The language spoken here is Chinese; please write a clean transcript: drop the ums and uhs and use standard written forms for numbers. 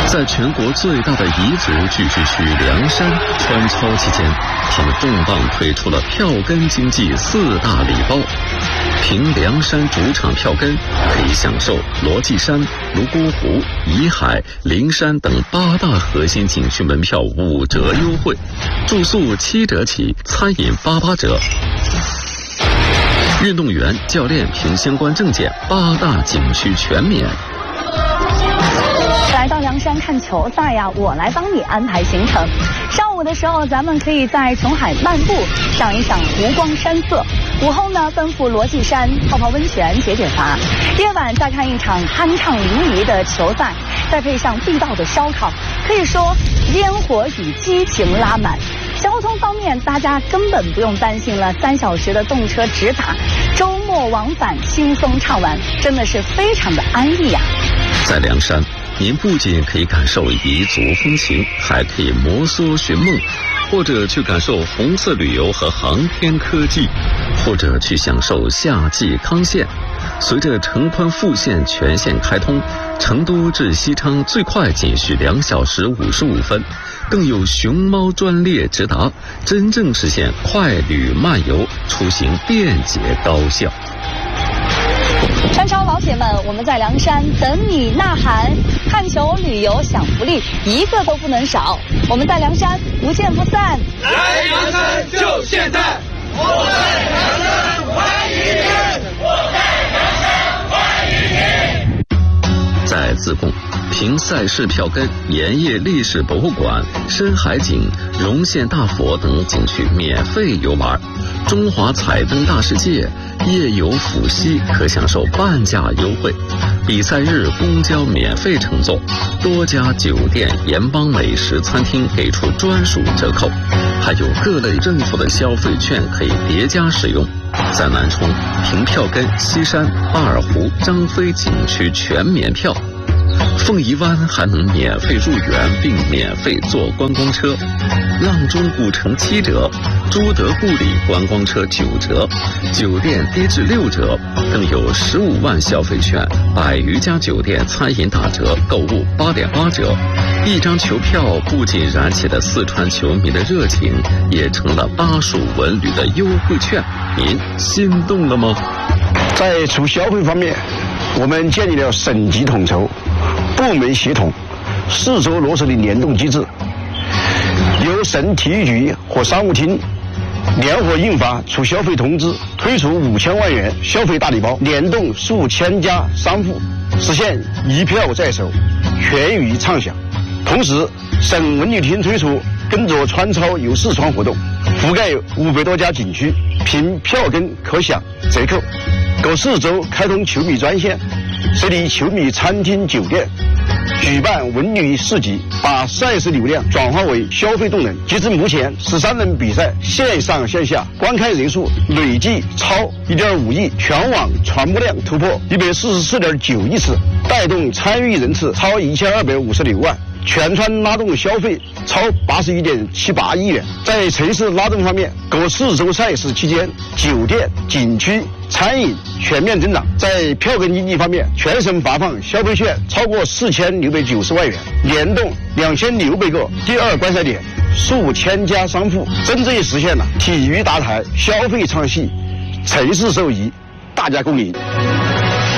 在全国最大的彝族聚居区凉山川超期间，他们重磅推出了票根经济4大礼包。凭凉山主场票根，可以享受罗髻山、泸沽湖、沂海、灵山等8大核心景区门票5折优惠，住宿7折起，餐饮88折。运动员、教练凭相关证件8大景区全免。 来到凉山看球赛呀，我来帮你安排行程。上午的时候，咱们可以在琼海漫步，赏一赏湖光山色；午后呢，奔赴罗髻山泡泡温泉解解乏；夜晚再看一场酣畅淋漓的球赛，再配上地道的烧烤，可以说烟火与激情拉满。交通方面，大家根本不用担心了，3小时的动车直达，周末往返轻松畅玩，真的是非常的安逸呀。 在凉山，您不仅可以感受彝族风情，还可以摩梭寻梦，或者去感受红色旅游和航天科技，或者去享受夏季康线。随着成昆复线全线开通，成都至西昌最快仅需2小时55分，更有熊猫专列直达，真正实现快旅慢游，出行便捷高效。 川超老铁们，我们在凉山等你呐喊，看球、旅游、享福利，一个都不能少。我们在凉山不见不散。 来凉山就现在，我在凉山欢迎你，我在凉山欢迎你。 在自贡，凭赛事票根，盐业历史博物馆、深海景、荣县大佛等景区免费游玩。中华彩灯大世界夜游抚溪可享受半价优惠，比赛日公交免费乘坐，多家酒店、盐帮美食餐厅给出专属折扣，还有各类政府的消费券可以叠加使用。在南充，凭票根西山、巴尔湖、张飞景区全免票。凤仪湾还能免费入园并免费坐观光车，阆中古城7折，朱德故里观光车9折，酒店低至6折，更有15万消费券，100余家酒店餐饮打折，购物8.8折。一张球票不仅燃起了四川球迷的热情，也成了巴蜀文旅的优惠券，您心动了吗？ 在促消费方面，我们建立了省级统筹、部门协同、4周落实的联动机制，由省体育局和商务厅联合印发促消费通知，推出5000万元消费大礼包，联动数千家商户，实现一票在手，全域畅享。同时，省文旅厅推出跟着川超游四川活动，覆盖500多家景区，凭票根可享折扣。购4周开通球迷专线，设立球迷餐厅酒店，举办文旅市集，把赛事流量转化为消费动能。截至目前，13轮比赛线上线下观看人数累计超1.5亿，全网传播量突破144.9亿次，带动参与人次超1256万。全川拉动消费超81.78亿元。在城市拉动方面，购4周赛事期间，酒店、景区、餐饮全面增长。在票根经济方面，全省发放消费券超过4690万元，联动2600个第2观赛点，数千家商户，真正实现了体育搭台、消费唱戏、城市受益，大家共赢。